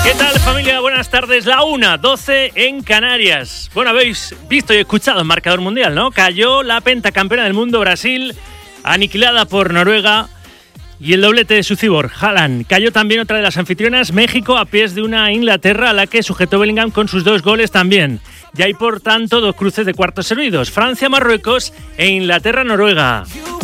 ¿Qué tal, familia? Buenas tardes. La 1:12 en Canarias. Bueno, habéis visto y escuchado el marcador mundial, ¿no? Cayó la pentacampeona del mundo, Brasil, aniquilada por Noruega, y el doblete de su cibor, Haaland. Cayó también otra de las anfitrionas, México, a pies de una Inglaterra a la que sujetó Bellingham con sus 2 goles también. Y hay, por tanto, 2 cruces de cuartos servidos: Francia-Marruecos e Inglaterra-Noruega.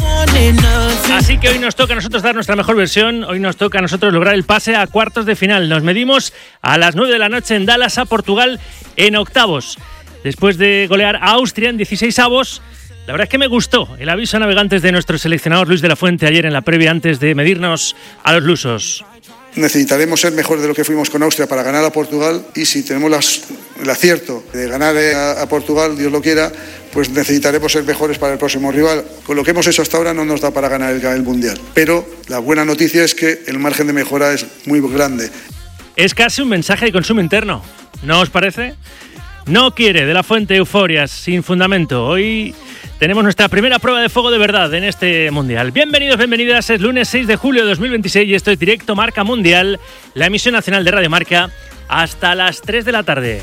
Así que hoy nos toca a nosotros dar nuestra mejor versión. Hoy nos toca a nosotros lograr el pase a cuartos de final. Nos medimos a las 9 de la noche en Dallas a Portugal en octavos. Después de golear a Austria en 16avos, la verdad es que me gustó el aviso a navegantes de nuestro seleccionador Luis de la Fuente ayer en la previa antes de medirnos a los lusos. Necesitaremos ser mejor de lo que fuimos con Austria para ganar a Portugal, y si tenemos el acierto de ganar a Portugal, Dios lo quiera, pues necesitaremos ser mejores para el próximo rival. Con lo que hemos hecho hasta ahora no nos da para ganar el Mundial, pero la buena noticia es que el margen de mejora es muy grande. Es casi un mensaje de consumo interno, ¿no os parece? No quiere de la Fuente euforias sin fundamento. Hoy tenemos nuestra primera prueba de fuego de verdad en este Mundial. Bienvenidos, bienvenidas. Es lunes 6 de julio de 2026 y esto es Directo Marca Mundial, la emisión nacional de Radio Marca, hasta las 3 de la tarde.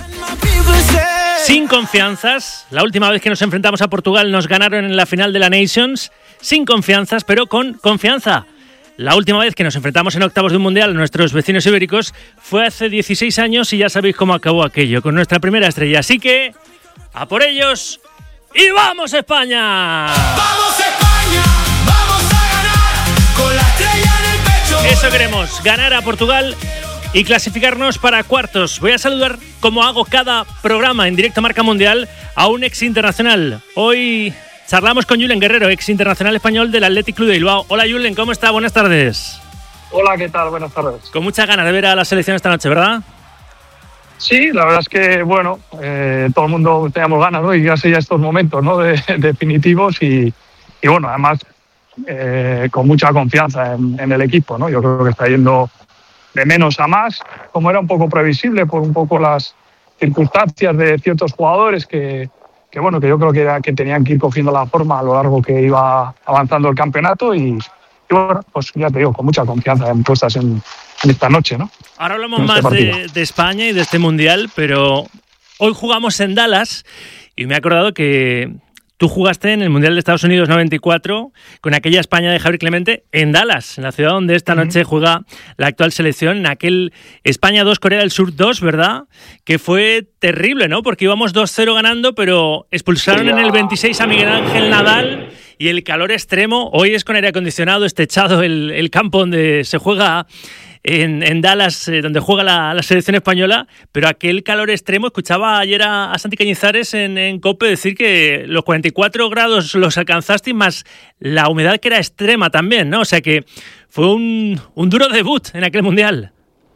Sin confianzas. La última vez que nos enfrentamos a Portugal nos ganaron en la final de la Nations. Sin confianzas, pero con confianza. La última vez que nos enfrentamos en octavos de un Mundial a nuestros vecinos ibéricos fue hace 16 años y ya sabéis cómo acabó aquello, con nuestra primera estrella. Así que, ¡a por ellos! ¡Y vamos, España! ¡Vamos, España! ¡Vamos a ganar! Con la estrella en el pecho. Eso queremos, ganar a Portugal y clasificarnos para cuartos. Voy a saludar, como hago cada programa en Directo Marca Mundial, a un ex internacional. Hoy charlamos con Julen Guerrero, ex internacional español del Athletic Club de Bilbao. Hola, Julen, ¿cómo está? Buenas tardes. Hola, ¿qué tal? Buenas tardes. Con muchas ganas de ver a la selección esta noche, ¿verdad? Sí, la verdad es que, bueno, todo el mundo teníamos ganas, ¿no? Y ya sé ya estos momentos, ¿no? Definitivos y bueno, además con mucha confianza en el equipo, ¿no? Yo creo que está yendo de menos a más, como era un poco previsible por un poco las circunstancias de ciertos jugadores que bueno, que yo creo que tenían que ir cogiendo la forma a lo largo que iba avanzando el campeonato y bueno, pues ya te digo, con mucha confianza en puestas en esta noche, ¿no? Ahora hablamos más de España y de este Mundial, pero hoy jugamos en Dallas y me he acordado que tú jugaste en el Mundial de Estados Unidos 94 con aquella España de Javier Clemente en Dallas, en la ciudad donde esta noche juega la actual selección, en aquel España 2, Corea del Sur 2, ¿verdad? Que fue terrible, ¿no? Porque íbamos 2-0 ganando, pero expulsaron en el 26 a Miguel Ángel Nadal y el calor extremo. Hoy es con aire acondicionado, techado el campo donde se juega en Dallas, donde juega la selección española, pero aquel calor extremo, escuchaba ayer a Santi Cañizares en COPE decir que los 44 grados los alcanzaste más la humedad que era extrema también, ¿no? O sea que fue un duro debut en aquel Mundial.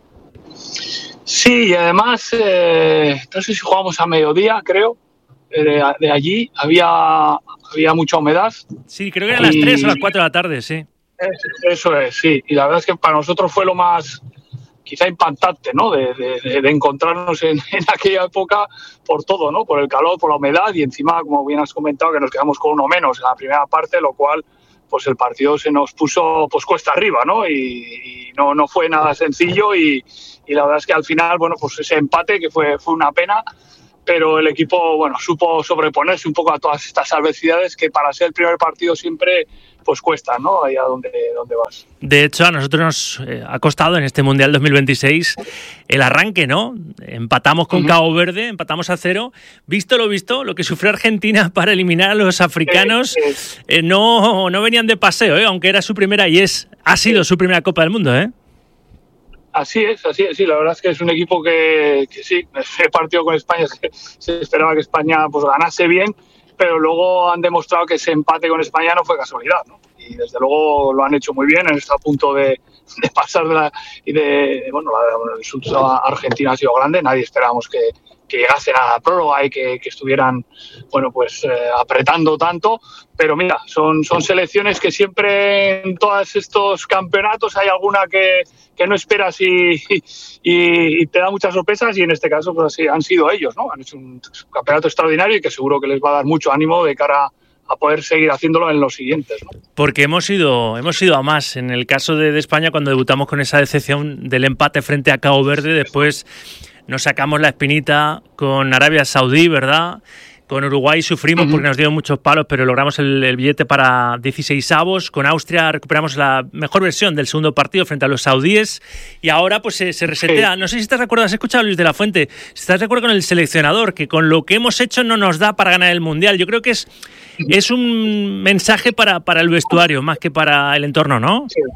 Sí, y además, no sé si jugamos a mediodía, creo, de allí, había mucha humedad. Sí, creo que eran las 3 o las 4 de la tarde, sí. Eso es, sí. Y la verdad es que para nosotros fue lo más, quizá impactante, ¿no? De encontrarnos en aquella época por todo, ¿no? Por el calor, por la humedad y encima, como bien has comentado, que nos quedamos con uno menos en la primera parte, lo cual, pues el partido se nos puso pues cuesta arriba, ¿no? Y no fue nada sencillo y la verdad es que al final, bueno, pues ese empate que fue una pena, pero el equipo, bueno, supo sobreponerse un poco a todas estas adversidades que para ser el primer partido siempre pues cuesta, ¿no? Ahí a donde vas. De hecho, a nosotros nos ha costado en este Mundial 2026 el arranque, ¿no? Empatamos con Cabo Verde, empatamos a 0. Visto lo que sufrió Argentina para eliminar a los africanos, no venían de paseo, aunque era su primera y ha sido su primera Copa del Mundo, ¿eh? Así es, sí, la verdad es que es un equipo que sí, ese partido con España se esperaba que España pues ganase bien, pero luego han demostrado que ese empate con España no fue casualidad, ¿no? Y desde luego lo han hecho muy bien, han estado a punto de pasar el insulto a Argentina ha sido grande, nadie esperábamos que llegasen a la prórroga y que estuvieran, bueno, pues apretando tanto, pero mira, son selecciones que siempre en todos estos campeonatos hay alguna que no esperas y te da muchas sorpresas y en este caso pues así han sido ellos, ¿no? Han hecho un campeonato extraordinario y que seguro que les va a dar mucho ánimo de cara poder seguir haciéndolo en los siguientes, ¿no? Porque hemos ido a más. En el caso de España, cuando debutamos con esa decepción del empate frente a Cabo Verde, después nos sacamos la espinita con Arabia Saudí, ¿verdad? Con Uruguay sufrimos porque nos dio muchos palos, pero logramos el billete para 16avos. Con Austria recuperamos la mejor versión del segundo partido frente a los saudíes. Y ahora pues se resetea. Sí. No sé si te recuerdas, has escuchado a Luis de la Fuente, si estás de acuerdo con el seleccionador, que con lo que hemos hecho no nos da para ganar el Mundial. Yo creo que es un mensaje para el vestuario más que para el entorno, ¿no? Sí.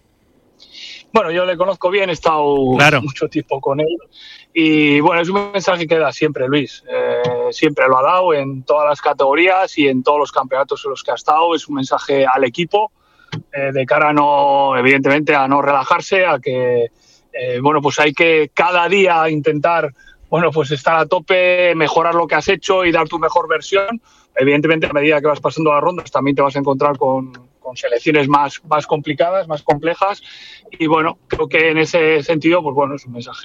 Bueno, yo le conozco bien, he estado mucho tiempo con él y bueno, es un mensaje que da siempre Luis, siempre lo ha dado en todas las categorías y en todos los campeonatos en los que ha estado. Es un mensaje al equipo de cara evidentemente a no relajarse, a que pues hay que cada día intentar pues estar a tope, mejorar lo que has hecho y dar tu mejor versión. Evidentemente, a medida que vas pasando las rondas también te vas a encontrar con selecciones más complicadas, más complejas, y bueno, creo que en ese sentido es un mensaje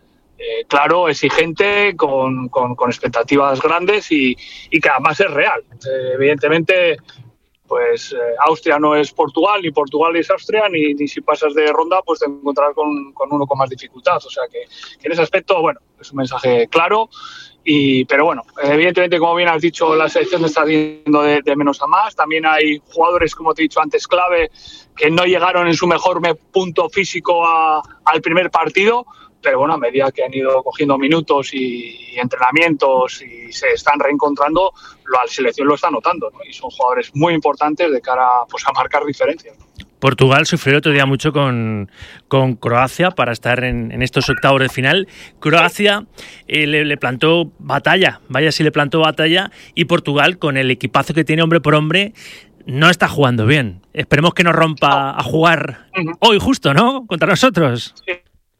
claro, exigente, con expectativas grandes y que además es real. Evidentemente, pues Austria no es Portugal, ni Portugal es Austria, ni si pasas de ronda pues te encontrarás con uno con más dificultad. O sea que en ese aspecto, es un mensaje claro. Pero evidentemente, como bien has dicho, la selección está yendo de menos a más. También hay jugadores, como te he dicho antes, clave, que no llegaron en su mejor punto físico al primer partido, pero a medida que han ido cogiendo minutos y entrenamientos y se están reencontrando, la selección lo está notando, ¿no? Y son jugadores muy importantes de cara a marcar diferencias, ¿no? Portugal sufrió el otro día mucho con Croacia para estar en estos octavos de final. Croacia le plantó batalla, vaya si le plantó batalla, y Portugal, con el equipazo que tiene hombre por hombre, no está jugando bien. Esperemos que no rompa a jugar hoy justo, ¿no? Contra nosotros. Sí.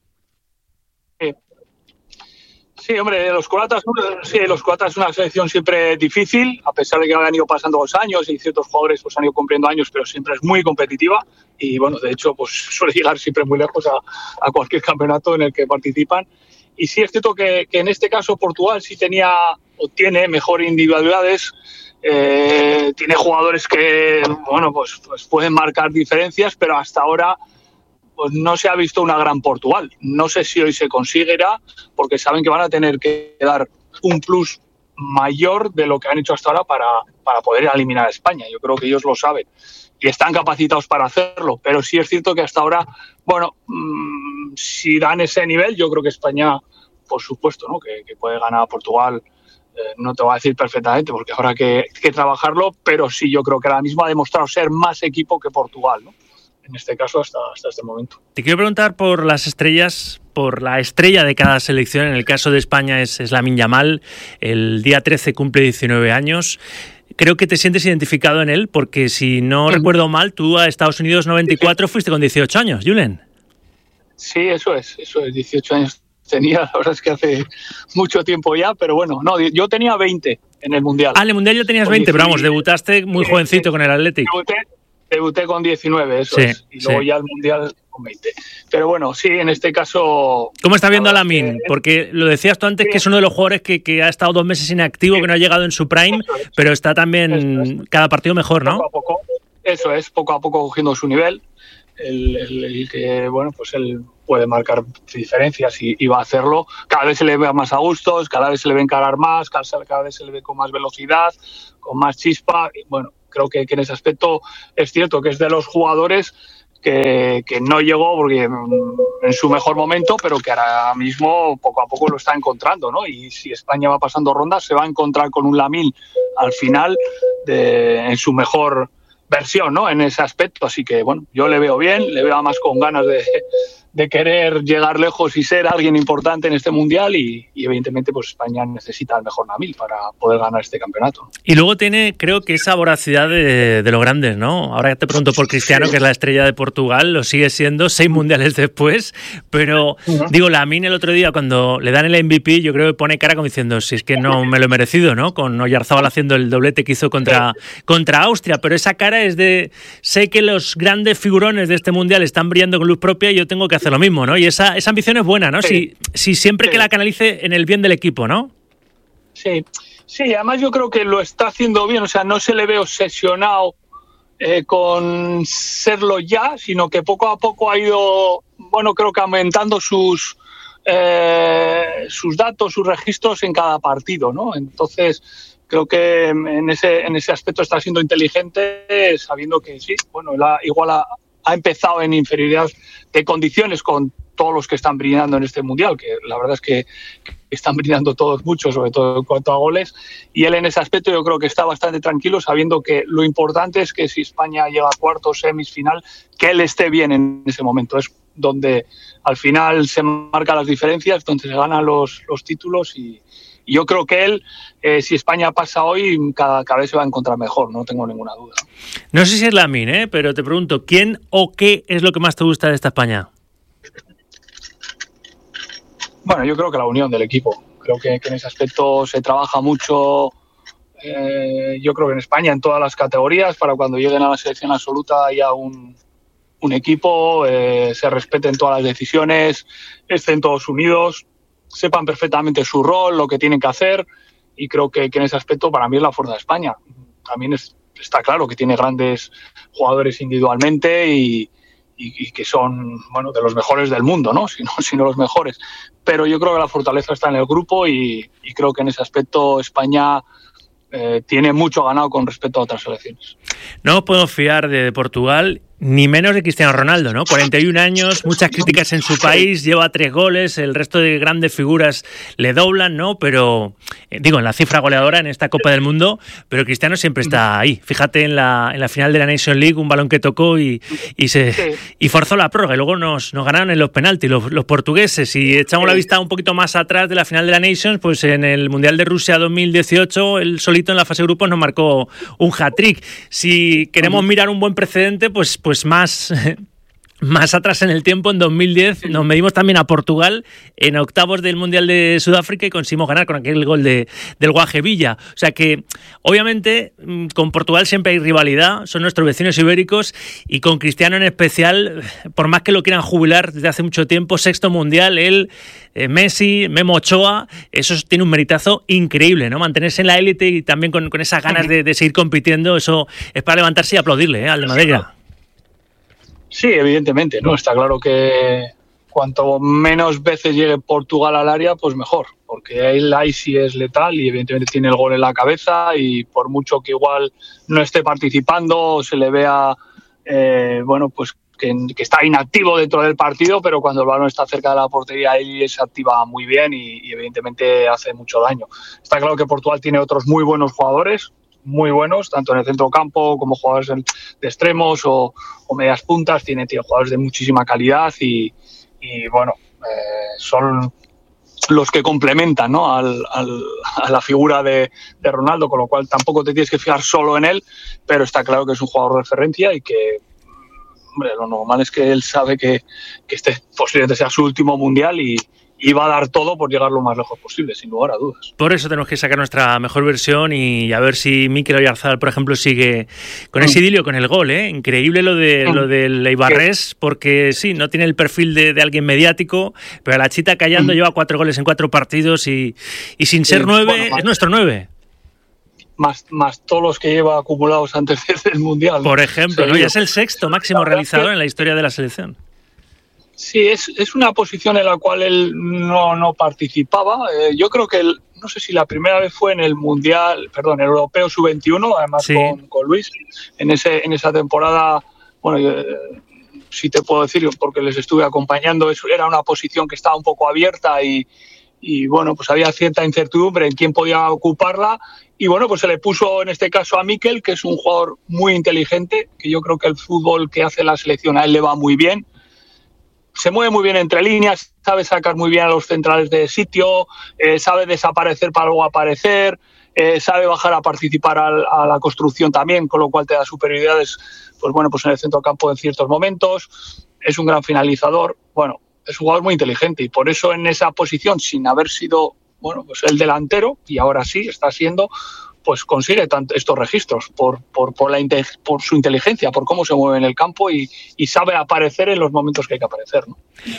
Sí, hombre, los croatas es una selección siempre difícil, a pesar de que han ido pasando los años y ciertos jugadores han ido cumpliendo años, pero siempre es muy competitiva y de hecho suele llegar siempre muy lejos a cualquier campeonato en el que participan. Y sí es cierto que en este caso Portugal sí tiene mejor individualidades, tiene jugadores que pues pueden marcar diferencias, pero hasta ahora pues no se ha visto una gran Portugal. No sé si hoy se conseguirá, porque saben que van a tener que dar un plus mayor de lo que han hecho hasta ahora para poder eliminar a España. Yo creo que ellos lo saben y están capacitados para hacerlo, pero sí es cierto que hasta ahora, si dan ese nivel, yo creo que España, por supuesto, ¿no? que puede ganar a Portugal. No te voy a decir perfectamente porque habrá que trabajarlo, pero sí yo creo que ahora mismo ha demostrado ser más equipo que Portugal, ¿no? En este caso hasta este momento. Te quiero preguntar por las estrellas, por la estrella de cada selección. En el caso de España es Lamine Yamal. El día 13 cumple 19 años. Creo que te sientes identificado en él porque, si no recuerdo mal, tú a Estados Unidos 94 fuiste con 18 años, Julen. Sí, eso es, 18 años tenía, la verdad es que hace mucho tiempo ya, pero yo tenía 20 en el Mundial. En el Mundial ya tenías 20, pero debutaste muy jovencito con el Athletic. Debuté con 19, eso es, y luego ya el Mundial con 20. Pero sí, en este caso... ¿Cómo está viendo a Lamine? Porque lo decías tú antes, que es uno de los jugadores que ha estado 2 meses inactivo, que no ha llegado en su prime, pero está también cada partido mejor, ¿no? Poco a poco, eso es, poco a poco cogiendo su nivel. El que, él puede marcar diferencias y va a hacerlo. Cada vez se le ve más a gustos, cada vez se le ve encarar más, cada vez se le ve con más velocidad, con más chispa. Creo que en ese aspecto es cierto que es de los jugadores que no llegó porque en su mejor momento, pero que ahora mismo poco a poco lo está encontrando, ¿no? Y si España va pasando rondas, se va a encontrar con un Lamine al final en su mejor versión, ¿no? En ese aspecto. Así que, yo le veo bien, le veo más con ganas de querer llegar lejos y ser alguien importante en este Mundial y evidentemente pues España necesita el mejor Lamine para poder ganar este campeonato. Y luego tiene, creo que esa voracidad de los grandes, ¿no? Ahora te pregunto por Cristiano, que es la estrella de Portugal, lo sigue siendo 6 mundiales después, pero Lamine el otro día cuando le dan el MVP, yo creo que pone cara como diciendo, si es que no me lo he merecido, ¿no? Con Oyarzabal haciendo el doblete que hizo contra Austria, pero esa cara es de, sé que los grandes figurones de este Mundial están brillando con luz propia y yo tengo que hacer lo mismo, ¿no? Y esa ambición es buena, ¿no? Si siempre que la canalice en el bien del equipo, ¿no? Sí, Sí, además yo creo que lo está haciendo bien, o sea, no se le ve obsesionado con serlo ya, sino que poco a poco ha ido, bueno, creo que aumentando sus datos, sus registros en cada partido, ¿no? Entonces, creo que en ese aspecto está siendo inteligente, sabiendo que sí, bueno, él ha empezado en inferioridad de condiciones con todos los que están brillando en este Mundial, que la verdad es que están brillando todos mucho, sobre todo en cuanto a goles, y él en ese aspecto yo creo que está bastante tranquilo, sabiendo que lo importante es que si España llega a cuartos, semis, final, que él esté bien en ese momento. Es donde al final se marcan las diferencias, donde se ganan los títulos, y yo creo que él, si España pasa hoy, cada vez se va a encontrar mejor, no tengo ninguna duda. No sé si es Lamine, pero te pregunto, ¿quién o qué es lo que más te gusta de esta España? Bueno, yo creo que la unión del equipo. Creo que en ese aspecto se trabaja mucho, yo creo que en España, en todas las categorías, para cuando lleguen a la selección absoluta haya un equipo, se respeten todas las decisiones, estén todos unidos, sepan perfectamente su rol, lo que tienen que hacer, y creo que en ese aspecto para mí es la fuerza de España. También está claro que tiene grandes jugadores individualmente y que son, bueno, de los mejores del mundo, ¿no? Si no los mejores. Pero yo creo que la fortaleza está en el grupo y creo que en ese aspecto España tiene mucho ganado con respecto a otras selecciones. No podemos fiar de Portugal, ni menos de Cristiano Ronaldo, ¿no? 41 años, muchas críticas en su país, lleva 3 goles, el resto de grandes figuras le doblan, ¿no? Pero, digo, en la cifra goleadora en esta Copa del Mundo, pero Cristiano siempre está ahí. Fíjate en la final de la Nations League, un balón que tocó y forzó la prórroga, y luego nos ganaron en los penaltis los portugueses, y echamos la vista un poquito más atrás de la final de la Nations, pues en el Mundial de Rusia 2018, él solito en la fase de grupos nos marcó un hat-trick. Si queremos mirar un buen precedente, pues más atrás en el tiempo, en 2010, nos medimos también a Portugal en octavos del Mundial de Sudáfrica y conseguimos ganar con aquel gol del Guaje Villa. O sea que, obviamente, con Portugal siempre hay rivalidad, son nuestros vecinos ibéricos, y con Cristiano en especial, por más que lo quieran jubilar desde hace mucho tiempo, 6º Mundial, él, Messi, Memo Ochoa, eso tiene un meritazo increíble, ¿no? Mantenerse en la élite y también con esas ganas de seguir compitiendo, eso es para levantarse y aplaudirle, al de Madeira. Sí, evidentemente, ¿no? Está claro que cuanto menos veces llegue Portugal al área, pues mejor, porque él ahí sí es letal y evidentemente tiene el gol en la cabeza, y por mucho que igual no esté participando, se le vea, bueno, pues que está inactivo dentro del partido, pero cuando el balón está cerca de la portería, él se activa muy bien y evidentemente hace mucho daño. Está claro que Portugal tiene otros muy buenos jugadores, muy buenos, tanto en el centro campo como jugadores de extremos o medias puntas, tiene jugadores de muchísima calidad y bueno, son los que complementan, ¿no? a la figura de Ronaldo, con lo cual tampoco te tienes que fijar solo en él, pero está claro que es un jugador de referencia y que, hombre, lo normal es que él sabe que este posiblemente sea su último Mundial y va a dar todo por llegar lo más lejos posible, sin lugar a dudas. Por eso tenemos que sacar nuestra mejor versión y a ver si Mikel Oyarzabal, por ejemplo, sigue con ese idilio con el gol, ¿eh? Increíble lo del Eibarrés, porque sí, no tiene el perfil de alguien mediático, pero la Chita Callando lleva 4 goles en 4 partidos y sin ser 9, bueno, es nuestro 9. Más todos los que lleva acumulados antes del Mundial. Por ejemplo, ¿no? Ya es el 6º máximo realizador en la historia de la selección. Sí, es una posición en la cual él no participaba. Yo creo que no sé si la primera vez fue en el Mundial, el Europeo Sub-21, además sí, con Luis. En esa temporada, bueno, sí te puedo decir, porque les estuve acompañando, era una posición que estaba un poco abierta y bueno, pues había cierta incertidumbre en quién podía ocuparla. Y bueno, pues se le puso en este caso a Mikel, que es un jugador muy inteligente, que yo creo que el fútbol que hace la selección a él le va muy bien. Se mueve muy bien entre líneas, sabe sacar muy bien a los centrales de sitio, sabe desaparecer para luego aparecer, sabe bajar a participar a la construcción también, con lo cual te da superioridades, pues bueno, pues en el centro campo en ciertos momentos. Es un gran finalizador. Bueno, es un jugador muy inteligente y por eso en esa posición, sin haber sido, bueno, pues el delantero, y ahora sí está siendo, pues consigue estos registros por su inteligencia, por cómo se mueve en el campo y sabe aparecer en los momentos que hay que aparecer, ¿no? En el área.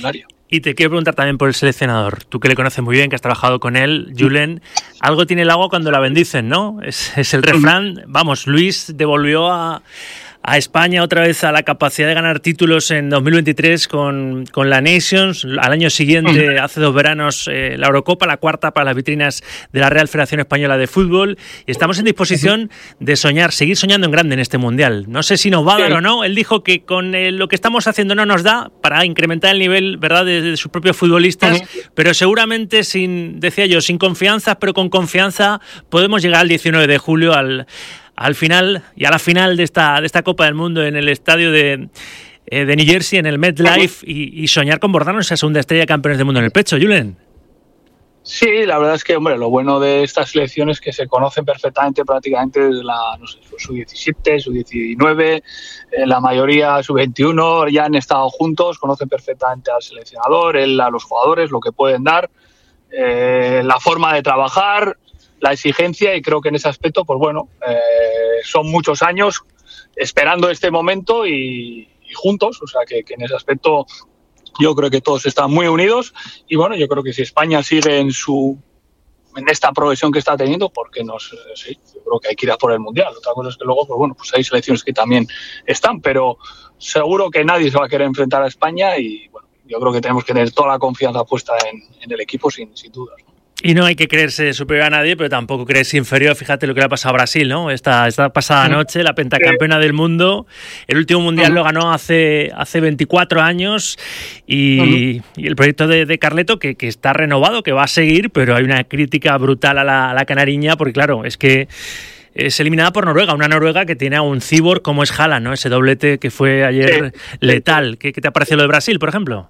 Y te quiero preguntar también por el seleccionador. Tú que le conoces muy bien, que has trabajado con él, Julen, algo tiene el agua cuando la bendicen, ¿no? Es el refrán. Vamos, Luis devolvió a España otra vez a la capacidad de ganar títulos en 2023 con la Nations. Al año siguiente, hace 2 veranos, la Eurocopa, la 4ª para las vitrinas de la Real Federación Española de Fútbol. Y estamos en disposición de soñar, seguir soñando en grande en este Mundial. No sé si nos va a dar o no. Él dijo que con lo que estamos haciendo no nos da para incrementar el nivel, ¿verdad?, de sus propios futbolistas, pero seguramente sin confianza, pero con confianza podemos llegar al 19 de julio al final y a la final de esta Copa del Mundo en el estadio de New Jersey, en el MetLife, y soñar con bordarnos esa segunda estrella de campeones del mundo en el pecho, Julen. Sí, la verdad es que, hombre, lo bueno de estas selecciones es que se conocen perfectamente prácticamente desde su 17, su 19, la mayoría su 21, ya han estado juntos, conocen perfectamente al seleccionador, él a los jugadores, lo que pueden dar, la forma de trabajar, la exigencia, y creo que en ese aspecto, pues bueno, son muchos años esperando este momento y juntos, o sea que en ese aspecto yo creo que todos están muy unidos, y bueno, yo creo que si España sigue en esta progresión que está teniendo, porque sí, yo creo que hay que ir a por el Mundial. Otra cosa es que luego, pues bueno, pues hay selecciones que también están, pero seguro que nadie se va a querer enfrentar a España, y bueno, yo creo que tenemos que tener toda la confianza puesta en el equipo sin dudas, ¿no? Y no hay que creerse superior a nadie, pero tampoco creerse inferior. Fíjate lo que le ha pasado a Brasil, ¿no? Esta pasada noche, la pentacampeona del mundo. El último mundial lo ganó hace 24 años y el proyecto de Carleto, que está renovado, que va a seguir, pero hay una crítica brutal a la canariña, porque claro, es que es eliminada por Noruega, una Noruega que tiene a un cibor como es Haaland, ¿no? Ese doblete que fue ayer letal. ¿Qué te ha parecido lo de Brasil, por ejemplo?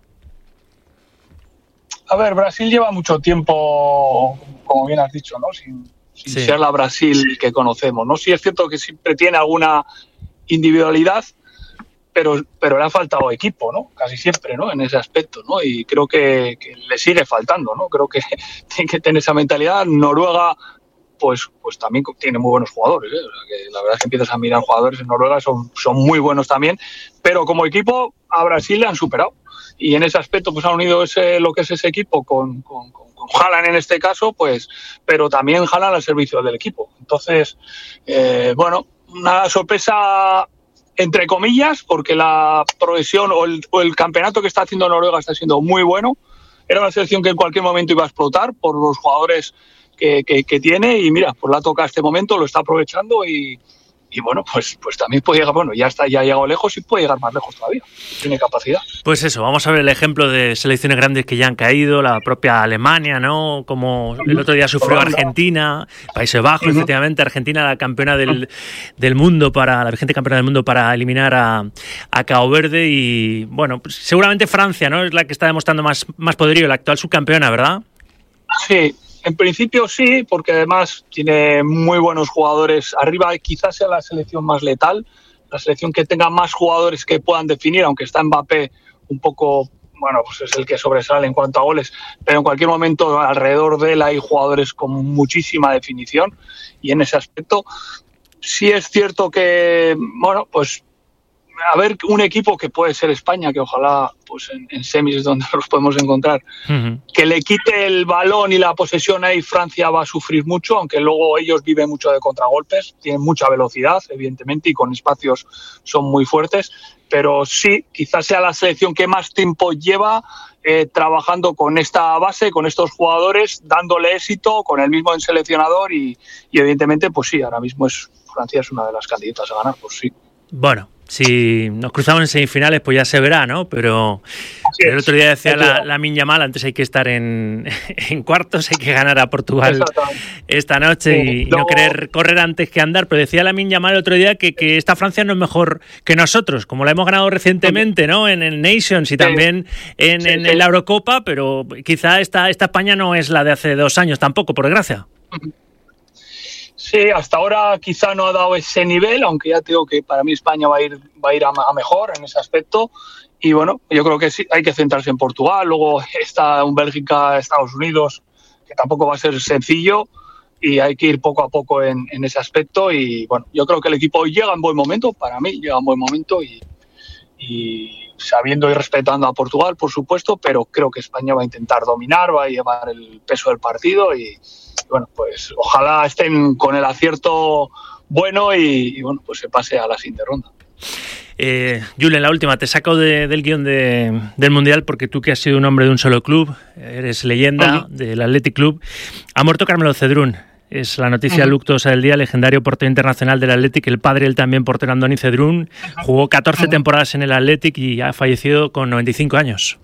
A ver, Brasil lleva mucho tiempo, como bien has dicho, ¿no? Sin ser la Brasil que conocemos, ¿no? Sí es cierto que siempre tiene alguna individualidad, pero le ha faltado equipo, ¿no? Casi siempre, ¿no? En ese aspecto, ¿no? Y creo que le sigue faltando, ¿no? Creo que tiene que tener esa mentalidad. Noruega, pues también tiene muy buenos jugadores, ¿eh? O sea, que la verdad es que empiezas a mirar jugadores en Noruega, son muy buenos también, pero como equipo a Brasil le han superado. Y en ese aspecto pues han unido lo que es ese equipo con Haaland en este caso, pues, pero también Haaland al servicio del equipo. Entonces, bueno, una sorpresa entre comillas, porque la progresión o el campeonato que está haciendo Noruega está siendo muy bueno. Era una selección que en cualquier momento iba a explotar por los jugadores que tiene, y mira, pues la toca este momento, lo está aprovechando y bueno, pues también puede llegar, bueno, ya ha llegado lejos y puede llegar más lejos todavía, tiene capacidad. Pues eso, vamos a ver el ejemplo de selecciones grandes que ya han caído, la propia Alemania, ¿no? Como el otro día sufrió Argentina, Países Bajos, efectivamente, Argentina, la campeona del mundo, la vigente campeona del mundo para eliminar a Cabo Verde, y bueno, pues seguramente Francia, ¿no? Es la que está demostrando más poderío, la actual subcampeona, ¿verdad? Sí. En principio sí, porque además tiene muy buenos jugadores arriba, quizás sea la selección más letal, la selección que tenga más jugadores que puedan definir, aunque está Mbappé un poco, bueno, pues es el que sobresale en cuanto a goles, pero en cualquier momento alrededor de él hay jugadores con muchísima definición, y en ese aspecto sí es cierto que, bueno, pues a ver, un equipo que puede ser España, que ojalá pues en semis es donde los podemos encontrar, que le quite el balón y la posesión, ahí Francia va a sufrir mucho, aunque luego ellos viven mucho de contragolpes, tienen mucha velocidad, evidentemente, y con espacios son muy fuertes, pero sí, quizás sea la selección que más tiempo lleva trabajando con esta base, con estos jugadores, dándole éxito, con el mismo seleccionador, y evidentemente, pues sí, ahora mismo Francia es una de las candidatas a ganar, pues sí. Bueno, si nos cruzamos en semifinales, pues ya se verá, ¿no? Pero el otro día decía Lamine Yamal, antes hay que estar en cuartos, hay que ganar a Portugal esta noche y no querer correr antes que andar. Pero decía Lamine Yamal el otro día que esta Francia no es mejor que nosotros, como la hemos ganado recientemente, ¿no? En el Nations y también en la Eurocopa, pero quizá esta España no es la de hace 2 años tampoco, por desgracia. Sí, hasta ahora quizá no ha dado ese nivel, aunque ya te digo que para mí España va a ir a mejor en ese aspecto. Y bueno, yo creo que sí, hay que centrarse en Portugal. Luego está un Bélgica, Estados Unidos, que tampoco va a ser sencillo, y hay que ir poco a poco en ese aspecto. Y bueno, yo creo que el equipo llega en buen momento, para mí llega en buen momento, y y sabiendo y respetando a Portugal, por supuesto, pero creo que España va a intentar dominar, va a llevar el peso del partido y bueno, pues ojalá estén con el acierto bueno y bueno, pues se pase a la siguiente ronda. Julen, la última, te saco del guión del Mundial porque tú que has sido un hombre de un solo club, eres leyenda del Athletic Club, ha muerto Carmelo Cedrún. Es la noticia luctuosa del día, legendario portero internacional del Athletic, el padre, él también portero Andoni Cedrún, jugó 14 temporadas en el Athletic y ha fallecido con 95 años.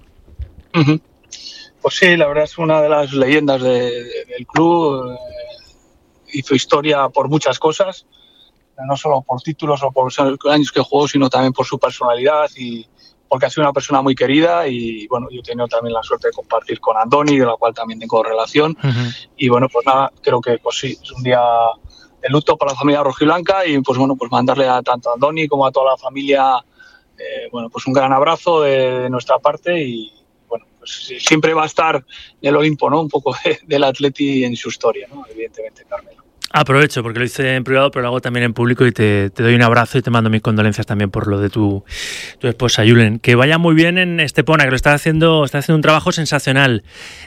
Pues sí, la verdad es una de las leyendas del club, hizo historia por muchas cosas, no solo por títulos o por los años que jugó, sino también por su personalidad y porque ha sido una persona muy querida y bueno, yo he tenido también la suerte de compartir con Andoni, de la cual también tengo relación y bueno, pues nada, creo que pues sí, es un día de luto para la familia rojiblanca y pues bueno, pues mandarle a tanto a Andoni como a toda la familia bueno, pues un gran abrazo de nuestra parte y bueno, pues siempre va a estar en el Olimpo, ¿no? Un poco del Atleti en su historia, ¿no? Evidentemente, Carmelo. Aprovecho porque lo hice en privado, pero lo hago también en público y te doy un abrazo y te mando mis condolencias también por lo de tu esposa, Julen. Que vaya muy bien en Estepona, que lo está haciendo un trabajo sensacional.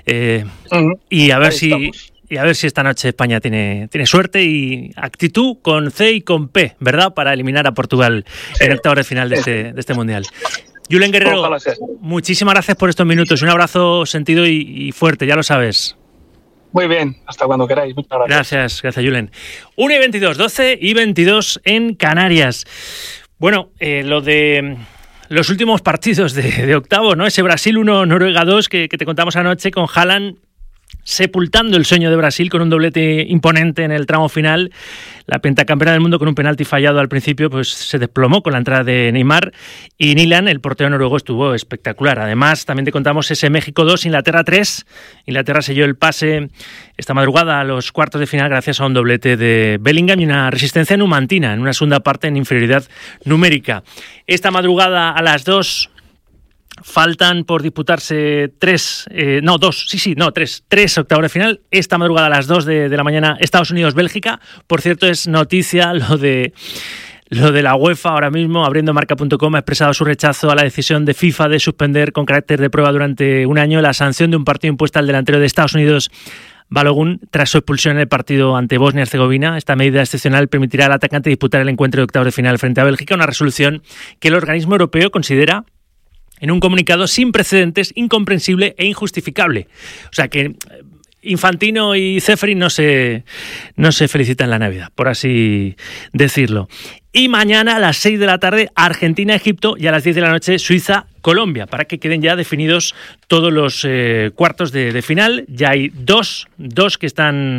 Y a ver si esta noche España tiene suerte y actitud con C y con P, ¿verdad? Para eliminar a Portugal en octavos de final de este Mundial. Julen Guerrero, muchísimas gracias por estos minutos. Un abrazo sentido y fuerte, ya lo sabes. Muy bien, hasta cuando queráis. Muchas gracias. Gracias, Julen. 1:22, 12:22 en Canarias. Bueno, lo de los últimos partidos de octavo, ¿no? Ese Brasil 1, Noruega 2 que te contamos anoche con Haaland sepultando el sueño de Brasil con un doblete imponente en el tramo final. La pentacampeona del mundo con un penalti fallado al principio pues se desplomó con la entrada de Neymar y Nilan, el portero noruego, estuvo espectacular. Además, también te contamos ese México 2, Inglaterra 3. Inglaterra selló el pase esta madrugada a los cuartos de final gracias a un doblete de Bellingham y una resistencia numantina en una segunda parte en inferioridad numérica. Esta madrugada a las 2 faltan por disputarse tres octavos de final. Esta madrugada a las 2 de la mañana, Estados Unidos-Bélgica. Por cierto, es noticia lo de la UEFA ahora mismo. Abriendo marca.com ha expresado su rechazo a la decisión de FIFA de suspender con carácter de prueba durante un año la sanción de un partido impuesta al delantero de Estados Unidos, Balogun, tras su expulsión en el partido ante Bosnia y Herzegovina. Esta medida excepcional permitirá al atacante disputar el encuentro de octavos de final frente a Bélgica, una resolución que el organismo europeo considera, en un comunicado, sin precedentes, incomprensible e injustificable. O sea que Infantino y Ceferin no se felicitan la Navidad, por así decirlo. Y mañana a las 6 de la tarde, Argentina-Egipto, y a las 10 de la noche, Suiza-Colombia, para que queden ya definidos todos los cuartos de final. Ya hay dos que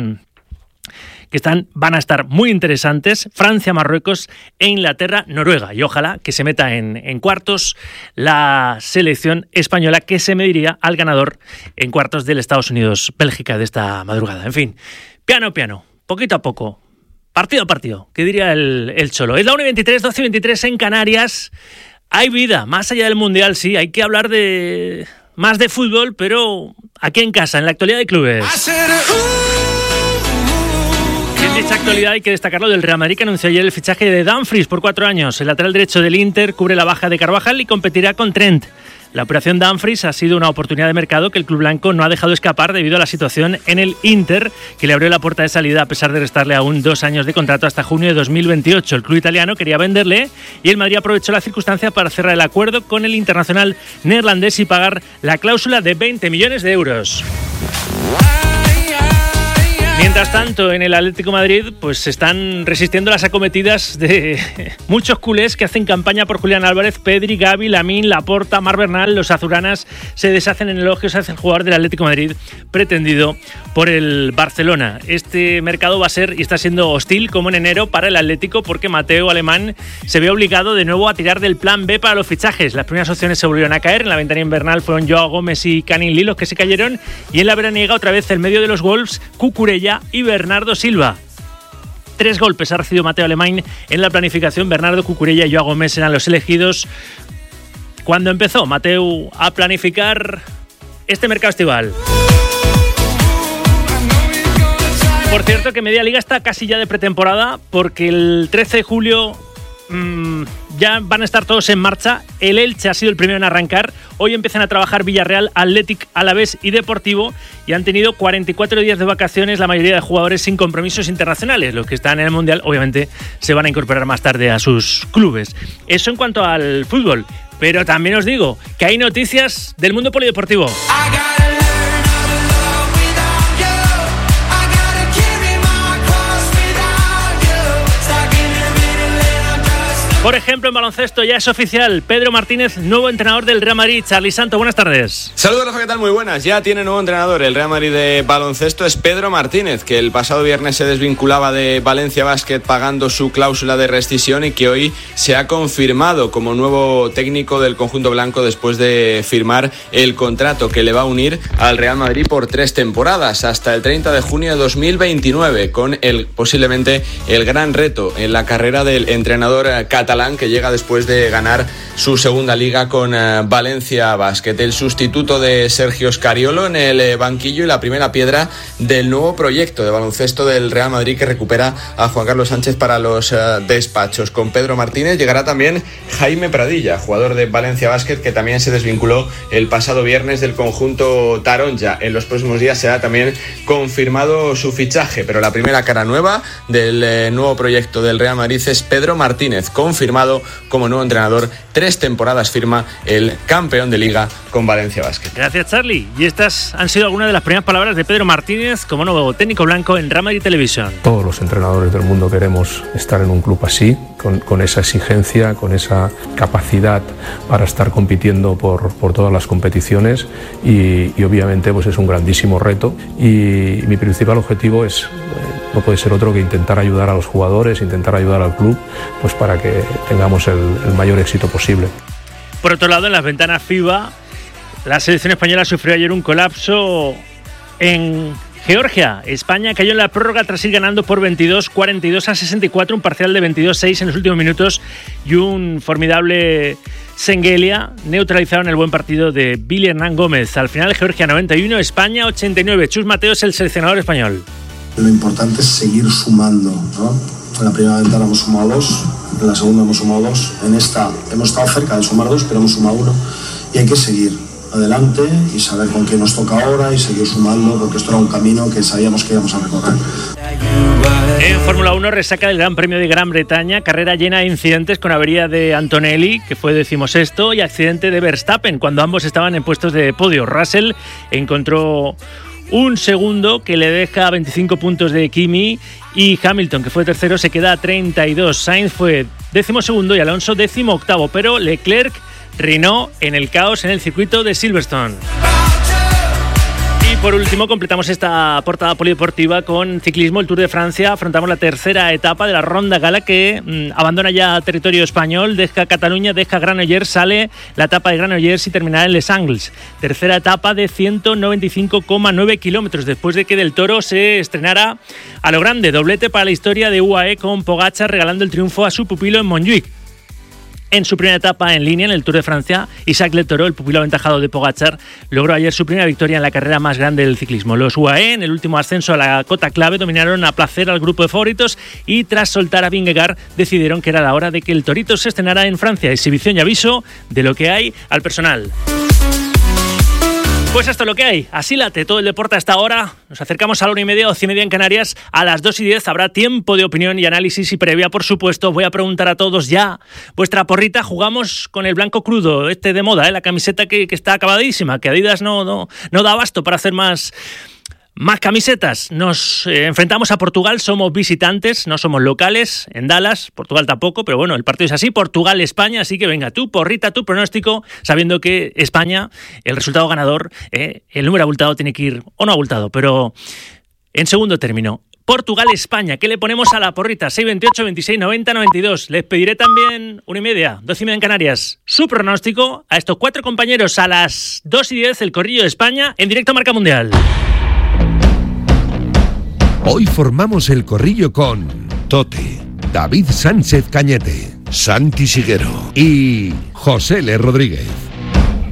van a estar muy interesantes: Francia, Marruecos e Inglaterra, Noruega. Y ojalá que se meta en cuartos la selección española, que se mediría al ganador en cuartos del Estados Unidos, Bélgica, de esta madrugada. En fin, piano, poquito a poco, partido a partido, que diría el Cholo. Es la 1:23, 12:23 en Canarias. Hay vida, más allá del Mundial, sí, hay que hablar más de fútbol, pero aquí en casa, en la actualidad de clubes. En esta actualidad hay que destacar lo del Real Madrid, que anunció ayer el fichaje de Dumfries por 4 años. El lateral derecho del Inter cubre la baja de Carvajal y competirá con Trent. La operación Dumfries ha sido una oportunidad de mercado que el club blanco no ha dejado escapar debido a la situación en el Inter, que le abrió la puerta de salida a pesar de restarle aún 2 años de contrato hasta junio de 2028. El club italiano quería venderle y el Madrid aprovechó la circunstancia para cerrar el acuerdo con el internacional neerlandés y pagar la cláusula de 20 millones de euros. Mientras tanto, en el Atlético de Madrid pues se están resistiendo las acometidas de muchos culés que hacen campaña por Julián Álvarez, Pedri, Gavi, Lamine, Laporta, Marc Bernal. Los azulgranas se deshacen en elogios hacia el jugador del Atlético de Madrid pretendido por el Barcelona. Este mercado va a ser y está siendo hostil como en enero para el Atlético, porque Mateo Alemán se ve obligado de nuevo a tirar del plan B para los fichajes. Las primeras opciones se volvieron a caer. En la ventana invernal fueron Joao Gómez y Canin Lee los que se cayeron, y en la veraniega otra vez el medio de los Wolves, Cucurella y Bernardo Silva. 3 golpes ha recibido Mateo Alemán en la planificación. Bernardo, Cucurella y Joao Gómez eran los elegidos cuando empezó Mateo a planificar este mercado estival. Por cierto, que Media Liga está casi ya de pretemporada, porque el 13 de julio ya van a estar todos en marcha. El Elche ha sido el primero en arrancar. Hoy empiezan a trabajar Villarreal, Athletic, Alavés y Deportivo, y han tenido 44 días de vacaciones la mayoría de jugadores sin compromisos internacionales. Los que están en el Mundial obviamente se van a incorporar más tarde a sus clubes. Eso en cuanto al fútbol. Pero también os digo que hay noticias del mundo polideportivo. Por ejemplo, en baloncesto ya es oficial. Pedro Martínez, nuevo entrenador del Real Madrid. Charly Santo, buenas tardes. Saludos, Rafa, ¿qué tal? Muy buenas. Ya tiene nuevo entrenador. El Real Madrid de baloncesto es Pedro Martínez, que el pasado viernes se desvinculaba de Valencia Basket pagando su cláusula de rescisión y que hoy se ha confirmado como nuevo técnico del conjunto blanco después de firmar el contrato que le va a unir al Real Madrid por 3 temporadas hasta el 30 de junio de 2029, con posiblemente el gran reto en la carrera del entrenador catalán, que llega después de ganar su segunda liga con Valencia Basket. El sustituto de Sergio Scariolo en el banquillo y la primera piedra del nuevo proyecto de baloncesto del Real Madrid, que recupera a Juan Carlos Sánchez para los despachos. Con Pedro Martínez llegará también Jaime Pradilla, jugador de Valencia Basket, que también se desvinculó el pasado viernes del conjunto taronja. En los próximos días será también confirmado su fichaje, pero la primera cara nueva del nuevo proyecto del Real Madrid es Pedro Martínez, confirmado como nuevo entrenador. 3 temporadas firma el campeón de liga con Valencia Basket. Gracias, Charly. Y estas han sido algunas de las primeras palabras de Pedro Martínez como nuevo técnico blanco en Real Madrid Televisión. Todos los entrenadores del mundo queremos estar en un club así, con esa exigencia, con esa capacidad para estar compitiendo por todas las competiciones, y obviamente pues es un grandísimo reto, y mi principal objetivo no puede ser otro que intentar ayudar a los jugadores, intentar ayudar al club, pues para que tengamos el mayor éxito posible. Por otro lado, en las ventanas FIBA, la selección española sufrió ayer un colapso en Georgia. España cayó en la prórroga tras ir ganando por 42-42-64, un parcial de 22-6 en los últimos minutos, y un formidable Sengelia neutralizaron el buen partido de Billy Hernán Gómez. Al final, Georgia 91, España 89. Chus Mateo es el seleccionador español. Lo importante es seguir sumando, ¿no? En la primera ventana hemos sumado 2, en la segunda hemos sumado 2, en esta hemos estado cerca de sumar 2, pero hemos sumado 1, y hay que seguir adelante y saber con qué nos toca ahora y seguir sumando, porque esto era un camino que sabíamos que íbamos a recorrer. En Fórmula 1, resaca del Gran Premio de Gran Bretaña, carrera llena de incidentes, con avería de Antonelli, que fue 16º, y accidente de Verstappen cuando ambos estaban en puestos de podio. Russell encontró un segundo que le deja 25 puntos de Kimi, y Hamilton, que fue tercero, se queda a 32. Sainz fue 12º y Alonso 18º, pero Leclerc reinó en el caos en el circuito de Silverstone. Y por último, completamos esta portada polideportiva con ciclismo, el Tour de Francia. Afrontamos la tercera etapa de la Ronda Gala, que abandona ya territorio español, deja Cataluña, deja Granollers, sale la etapa de Granollers y terminará en Les Angles. Tercera etapa de 195,9 kilómetros, después de que Del Toro se estrenara a lo grande. Doblete para la historia de UAE, con Pogačar regalando el triunfo a su pupilo en Montjuic. En su primera etapa en línea en el Tour de Francia, Isaac Del Toro, el pupilo aventajado de Pogačar, logró ayer su primera victoria en la carrera más grande del ciclismo. Los UAE, en el último ascenso a la cota clave, dominaron a placer al grupo de favoritos, y tras soltar a Vingegaard decidieron que era la hora de que el Torito se estrenara en Francia. Exhibición y aviso de lo que hay al personal. Pues esto es lo que hay. Así late todo el deporte hasta ahora. Nos acercamos a la 1:30, 12:30 en Canarias. A las 2:10 habrá tiempo de opinión y análisis, y previa, por supuesto. Voy a preguntar a todos ya vuestra porrita. Jugamos con el blanco crudo, de moda, la camiseta que está acabadísima, que Adidas no da abasto para hacer más camisetas. Nos enfrentamos a Portugal, somos visitantes, no somos locales en Dallas. Portugal tampoco, pero bueno, el partido es así. Portugal-España, así que venga, tú, porrita, tu pronóstico, sabiendo que España, el resultado ganador, el número abultado tiene que ir, o no abultado, pero en segundo término. Portugal-España, ¿qué le ponemos a la porrita? 628, 26, 90, 92. Les pediré también 1:30, 12:30 en Canarias, su pronóstico a estos 4 compañeros. A las 2:10, el Corrillo de España en directo a Marca Mundial. Hoy formamos el corrillo con Tote, David Sánchez Cañete, Santi Siguero y José L. Rodríguez.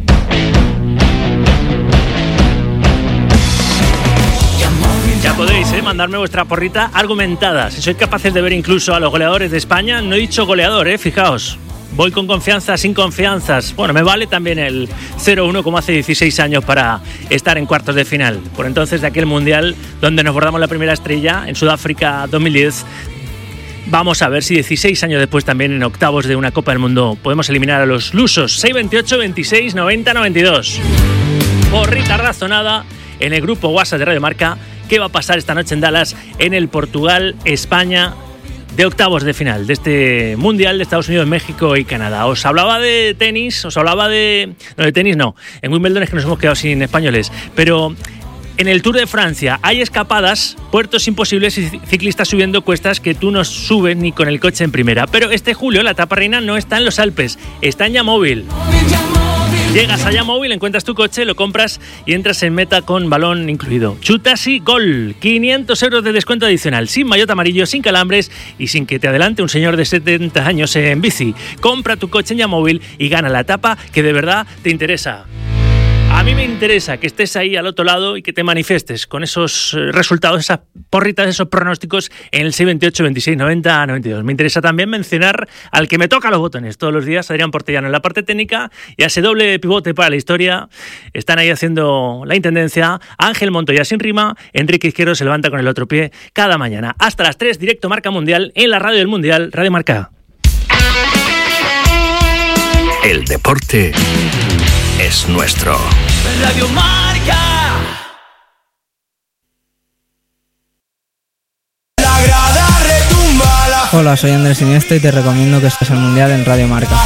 Ya podéis mandarme vuestra porrita argumentada. Si sois capaces de ver incluso a los goleadores de España, no he dicho goleador, fijaos. Voy con confianza, sin confianzas. Bueno, me vale también el 0-1 como hace 16 años para estar en cuartos de final. Por entonces, de aquel mundial donde nos bordamos la primera estrella en Sudáfrica 2010. Vamos a ver si 16 años después también en octavos de una Copa del Mundo podemos eliminar a los lusos. 628, 26, 90, 92. Porrita razonada en el grupo WhatsApp de Radio Marca. ¿Qué va a pasar esta noche en Dallas en el Portugal-España de octavos de final de este Mundial de Estados Unidos, México y Canadá? Os hablaba de tenis, en Wimbledon es que nos hemos quedado sin españoles, pero en el Tour de Francia hay escapadas, puertos imposibles y ciclistas subiendo cuestas que tú no subes ni con el coche en primera. Pero este julio la etapa reina no está en los Alpes, está en Yamóvil. Llegas a Yamóvil, encuentras tu coche, lo compras y entras en meta con balón incluido. Chutas y gol. 500 euros de descuento adicional, sin maillot amarillo, sin calambres y sin que te adelante un señor de 70 años en bici. Compra tu coche en Yamóvil y gana la etapa que de verdad te interesa. A mí me interesa que estés ahí al otro lado y que te manifiestes con esos resultados, esas porritas, esos pronósticos en el 628, 26, 90, 92. Me interesa también mencionar al que me toca los botones todos los días, Adrián Portellano en la parte técnica, y a ese doble pivote para la historia. Están ahí haciendo la intendencia. Ángel Montoya sin rima, Enrique Izquierdo se levanta con el otro pie cada mañana. Hasta las 3, directo Marca Mundial en la radio del Mundial, Radio Marca. El deporte es nuestro. Radio Marca. La grada retumba la... Hola, soy Andrés Iniesta y te recomiendo que estés al Mundial en Radio Marca.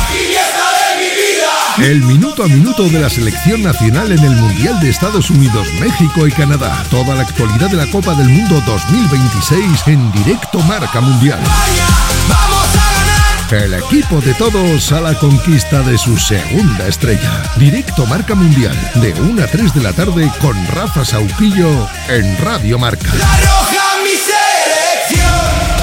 El minuto a minuto de la selección nacional en el Mundial de Estados Unidos, México y Canadá. Toda la actualidad de la Copa del Mundo 2026 en directo Marca Mundial. Vamos a ganar. El equipo de todos a la conquista de su segunda estrella. Directo Marca Mundial, de 1 a 3 de la tarde con Rafa Sauquillo en Radio Marca. La roja, mi selección.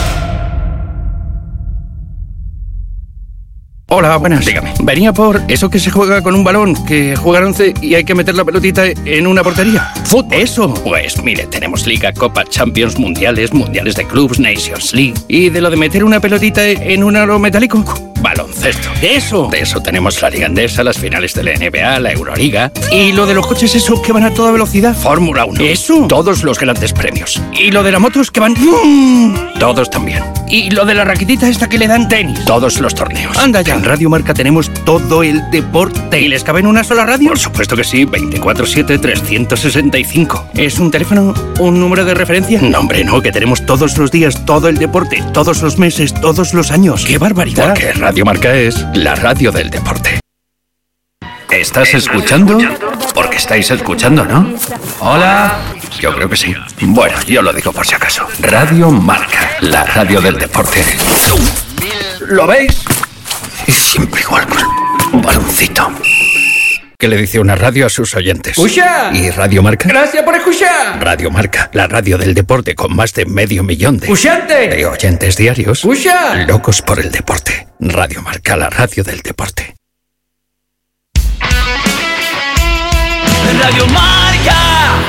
Hola, buenas. Dígame. Venía por eso que se juega con un balón, que juegan 11 y hay que meter la pelotita en una portería. ¡Fútbol! Eso. Pues mire, tenemos Liga, Copa, Champions, Mundiales de clubs, Nations League. Y de lo de meter una pelotita en un aro metálico, baloncesto. ¡Eso! De eso tenemos la Liga Endesa, las finales de la NBA, la Euroliga. Y lo de los coches, eso, que van a toda velocidad, Fórmula 1. ¡Eso! Todos los grandes premios. Y lo de las motos, que van... Todos también. Y lo de la raquetita esta que le dan tenis. Todos los torneos. Anda ya. En Radio Marca tenemos todo el deporte. ¿Y les cabe en una sola radio? Por supuesto que sí, 24/7, 365. ¿Es un teléfono, un número de referencia? No, hombre, no, que tenemos todos los días todo el deporte, todos los meses, todos los años. ¡Qué barbaridad! Porque Radio Marca es la radio del deporte. ¿Estás escuchando? Porque estáis escuchando, ¿no? Hola. Yo creo que sí. Bueno, yo lo digo por si acaso. Radio Marca, la radio del deporte. ¿Lo veis? Y siempre igual, pues, un baloncito. ¿Qué le dice una radio a sus oyentes? ¡Escucha! ¿Y Radio Marca? ¡Gracias por escuchar! Radio Marca, la radio del deporte con más de 500 000 de oyentes diarios. ¡Escucha! Locos por el deporte. Radio Marca, la radio del deporte. Radio Marca.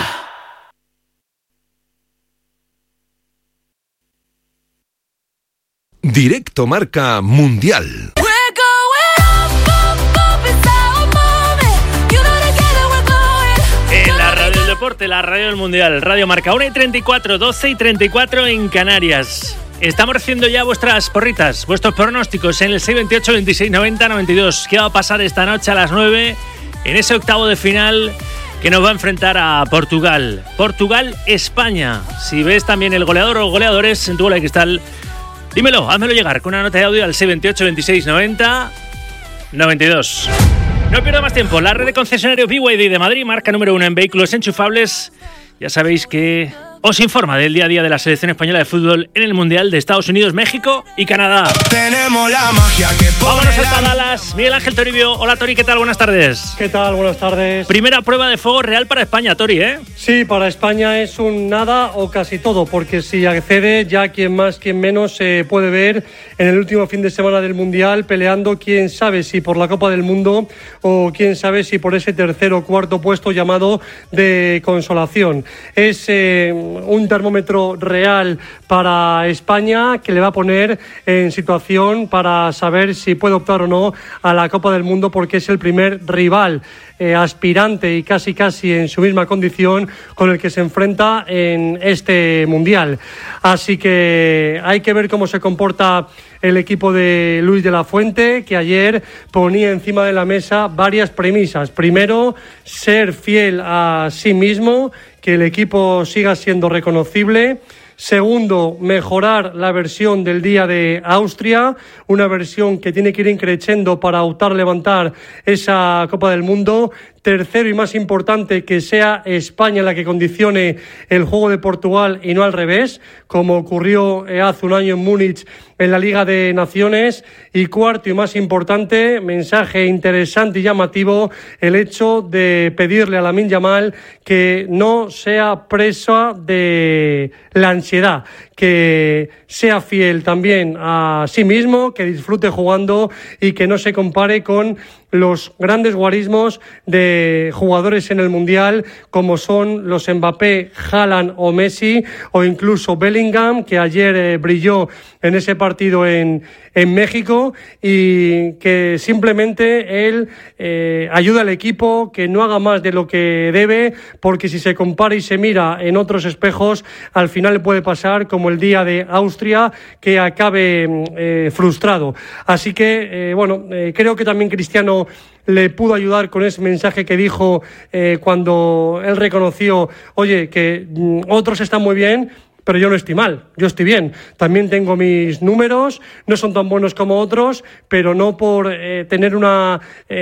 Directo Marca Mundial. En la radio del deporte, la radio del Mundial, Radio Marca. 1:34, 12:34 en Canarias. Estamos recibiendo ya vuestras porritas, vuestros pronósticos en el 628, 26, 90, 92. ¿Qué va a pasar esta noche a las 9 en ese octavo de final que nos va a enfrentar a Portugal? Portugal-España. Si ves también el goleador o goleadores en tu bola de cristal, dímelo, házmelo llegar con una nota de audio al 628, 26, 90, 92. No pierdo más tiempo. La red de concesionarios BYD de Madrid, marca número 1 en vehículos enchufables. Ya sabéis que os informa del día a día de la selección española de fútbol en el Mundial de Estados Unidos, México y Canadá. Tenemos la magia que vámonos hasta Dallas. Miguel Ángel Toribio. Hola, Tori, ¿qué tal? Buenas tardes. ¿Qué tal? Buenas tardes. Primera prueba de fuego real para España, Tori, ¿eh? Sí, para España es un nada o casi todo, porque si accede ya quien más, quien menos se puede ver en el último fin de semana del Mundial peleando, quién sabe si por la Copa del Mundo o quién sabe si por ese tercer o cuarto puesto llamado de consolación. Es un termómetro real para España que le va a poner en situación para saber si puede optar o no a la Copa del Mundo, porque es el primer rival aspirante y casi en su misma condición con el que se enfrenta en este Mundial. Así que hay que ver cómo se comporta el equipo de Luis de la Fuente, que ayer ponía encima de la mesa varias premisas. Primero, ser fiel a sí mismo, que el equipo siga siendo reconocible. Segundo, mejorar la versión del día de Austria, una versión que tiene que ir increciendo para optar a levantar esa Copa del Mundo. Tercero y más importante, que sea España la que condicione el juego de Portugal y no al revés, como ocurrió hace un año en Múnich en la Liga de Naciones. Y cuarto y más importante, mensaje interesante y llamativo, el hecho de pedirle a Lamine Yamal que no sea presa de la ansiedad, que sea fiel también a sí mismo, que disfrute jugando y que no se compare con los grandes guarismos de jugadores en el Mundial, como son los Mbappé, Haaland o Messi, o incluso Bellingham, que ayer brilló en ese partido en México, y que simplemente él ayuda al equipo, que no haga más de lo que debe, porque si se compara y se mira en otros espejos, al final le puede pasar como el día de Austria, que acabe frustrado. Así que, creo que también Cristiano le pudo ayudar con ese mensaje que dijo cuando él reconoció, oye, que otros están muy bien, pero yo no estoy mal, yo estoy bien. También tengo mis números, no son tan buenos como otros, pero no por tener una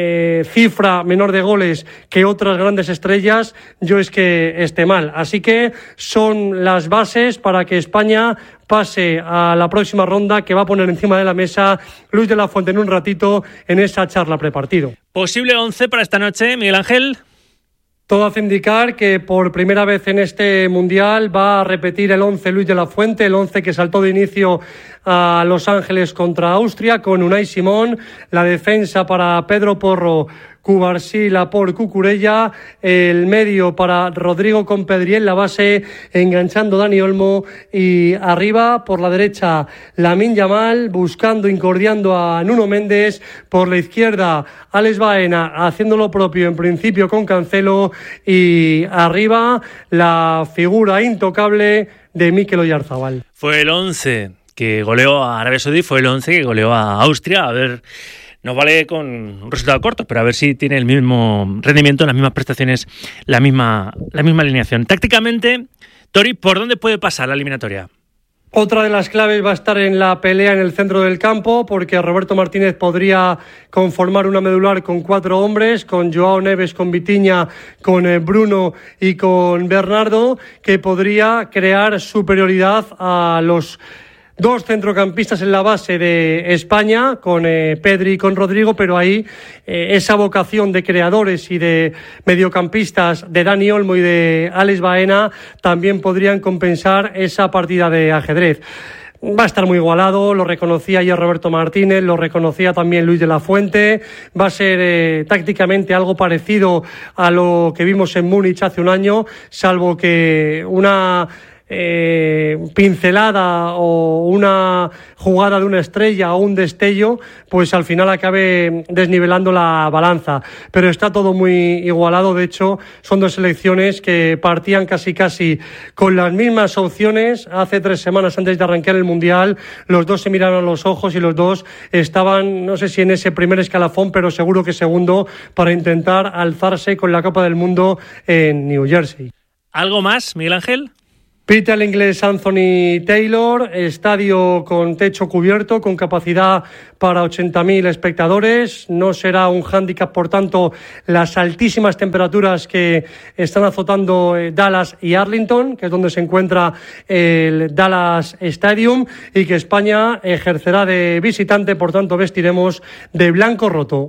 cifra menor de goles que otras grandes estrellas, yo es que esté mal. Así que son las bases para que España pase a la próxima ronda, que va a poner encima de la mesa Luis de la Fuente en un ratito en esa charla prepartido. ¿Posible 11 para esta noche, Miguel Ángel? Todo hace indicar que por primera vez en este Mundial va a repetir el 11 Luis de la Fuente, el 11 que saltó de inicio a Los Ángeles contra Austria, con Unai Simón, la defensa para Pedro Porro, Cubarsí, Laporte, Cucurella, el medio para Rodrigo con Pedriel, la base enganchando Dani Olmo, y arriba por la derecha Lamine Yamal buscando, incordiando a Nuno Méndez, por la izquierda Alex Baena haciendo lo propio en principio con Cancelo, y arriba la figura intocable de Mikel Oyarzabal. Fue el 11 que goleó a Arabia Saudí, fue el 11 que goleó a Austria. A ver, nos vale con un resultado corto, pero a ver si tiene el mismo rendimiento, las mismas prestaciones, la misma alineación. Tácticamente, Tori, ¿por dónde puede pasar la eliminatoria? Otra de las claves va a estar en la pelea en el centro del campo, porque Roberto Martínez podría conformar una medular con 4 hombres, con Joao Neves, con Vitinha, con Bruno y con Bernardo, que podría crear superioridad a los 2 centrocampistas en la base de España, con Pedri y con Rodrigo, pero ahí esa vocación de creadores y de mediocampistas de Dani Olmo y de Alex Baena también podrían compensar esa partida de ajedrez. Va a estar muy igualado, lo reconocía ayer Roberto Martínez, lo reconocía también Luis de la Fuente. Va a ser tácticamente algo parecido a lo que vimos en Múnich hace un año, salvo que una pincelada o una jugada de una estrella o un destello, pues al final acabe desnivelando la balanza. Pero está todo muy igualado. De hecho, son 2 selecciones que partían casi con las mismas opciones. Hace 3 semanas antes de arrancar el Mundial, los 2 se miraron a los ojos y los 2 estaban, no sé si en ese primer escalafón, pero seguro que segundo, para intentar alzarse con la Copa del Mundo en New Jersey. ¿Algo más, Miguel Ángel? Pita el inglés Anthony Taylor, estadio con techo cubierto, con capacidad para 80.000 espectadores. No será un hándicap, por tanto, las altísimas temperaturas que están azotando Dallas y Arlington, que es donde se encuentra el Dallas Stadium, y que España ejercerá de visitante, por tanto vestiremos de blanco roto.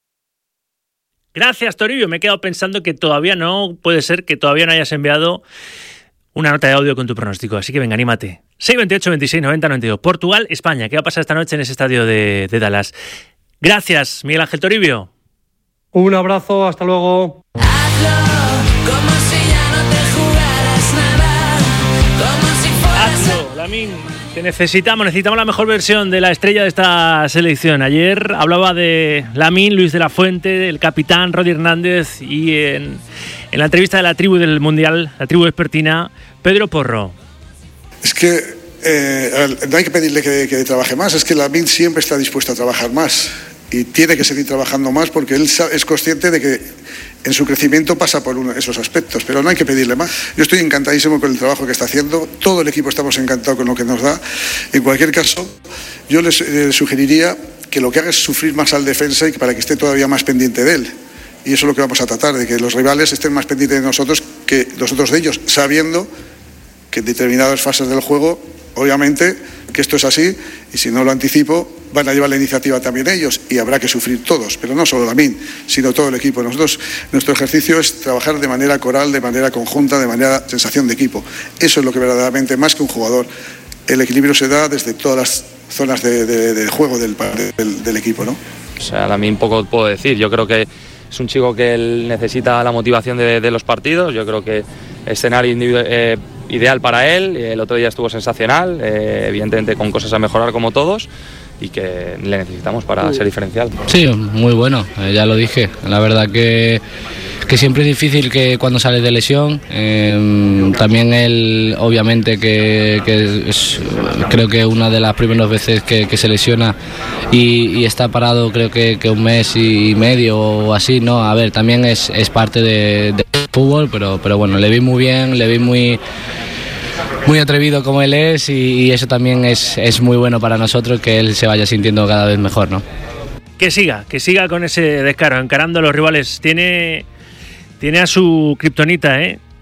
Gracias, Toribio. Me he quedado pensando que todavía no hayas enviado una nota de audio con tu pronóstico, así que venga, anímate. 628 26 90 92. Portugal, España. ¿Qué va a pasar esta noche en ese estadio de Dallas? Gracias, Miguel Ángel Toribio. Un abrazo, hasta luego. Hazlo como si ya no te jugaras nada. Lamine, te necesitamos la mejor versión de la estrella de esta selección. Ayer hablaba de Lamine, Luis de la Fuente, el capitán Rodi Hernández y en la entrevista de la tribu del Mundial, la tribu vespertina, Pedro Porro. Es que no hay que pedirle que trabaje más, es que Lamine siempre está dispuesto a trabajar más y tiene que seguir trabajando más porque él es consciente de que en su crecimiento pasa por esos aspectos, pero no hay que pedirle más. Yo estoy encantadísimo con el trabajo que está haciendo, todo el equipo estamos encantados con lo que nos da. En cualquier caso, yo les sugeriría que lo que haga es sufrir más al defensa y para que esté todavía más pendiente de él. Y eso es lo que vamos a tratar, de que los rivales estén más pendientes de nosotros que nosotros de ellos, sabiendo que en determinadas fases del juego, obviamente, que esto es así, y si no lo anticipo, van a llevar la iniciativa también ellos, y habrá que sufrir todos, pero no solo Lamine, sino todo el equipo. Nosotros, nuestro ejercicio es trabajar de manera coral, de manera conjunta, de manera sensación de equipo. Eso es lo que verdaderamente, más que un jugador, el equilibrio se da desde todas las zonas de juego del equipo, ¿no? O sea, Lamine poco puedo decir, yo creo que es un chico que él necesita la motivación de los partidos, yo creo que escenario ideal para él, el otro día estuvo sensacional, evidentemente con cosas a mejorar como todos y que le necesitamos para ser diferencial. Sí, muy bueno, ya lo dije, la verdad que siempre es difícil que cuando sales de lesión, también él obviamente que es, creo que una de las primeras veces que se lesiona y está parado creo que un mes y medio o así, ¿no? A ver, también es parte de fútbol, pero bueno, le vi muy bien, le vi muy atrevido como él es y eso también es muy bueno para nosotros, que él se vaya sintiendo cada vez mejor, ¿no? Que siga con ese descaro, encarando a los rivales. Tiene a su kriptonita,